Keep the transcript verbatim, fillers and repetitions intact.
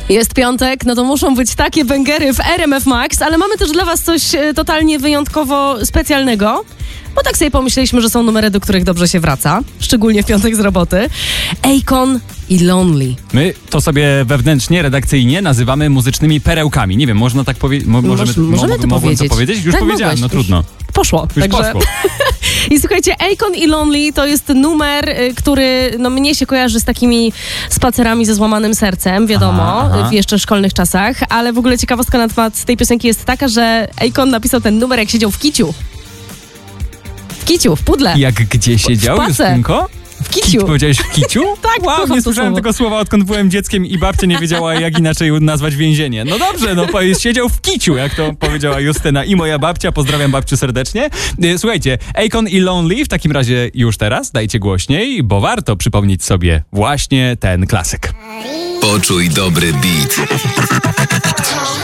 Jest piątek, no to muszą być takie bęgery w R M F Max, ale mamy też dla was coś e, totalnie wyjątkowo specjalnego, bo tak sobie pomyśleliśmy, że są numery, do których dobrze się wraca, szczególnie w piątek z roboty. Akon i Lonely. My to sobie wewnętrznie, redakcyjnie nazywamy muzycznymi perełkami. Nie wiem, można tak powiedzieć? Mo- możemy, Moż, możemy mo- to mogłem powiedzieć. to powiedzieć? Już tak, powiedziałem, mogłeś, no trudno. Poszło. Już także... poszło. I słuchajcie, Akon i Lonely to jest numer, y, który no, mnie się kojarzy z takimi spacerami ze złamanym sercem, wiadomo, Aha, aha. w jeszcze szkolnych czasach, ale w ogóle ciekawostka na temat tej piosenki jest taka, że Akon napisał ten numer, jak siedział w kiciu. W kiciu, w pudle. Jak gdzie siedział, pace. Justynko? W kiciu. Ki- powiedziałeś w kiciu? Tak, wow, kocham nie to słyszałem słowo. tego słowa, odkąd byłem dzieckiem i babcia nie wiedziała, jak inaczej nazwać więzienie. No dobrze, no powiedz, siedział w kiciu, jak to powiedziała Justyna i moja babcia. Pozdrawiam babciu serdecznie. Y, Słuchajcie, Akon i Lonely w takim razie już teraz dajcie głośniej, bo warto przypomnieć sobie właśnie ten klasyk. Poczuj dobry beat.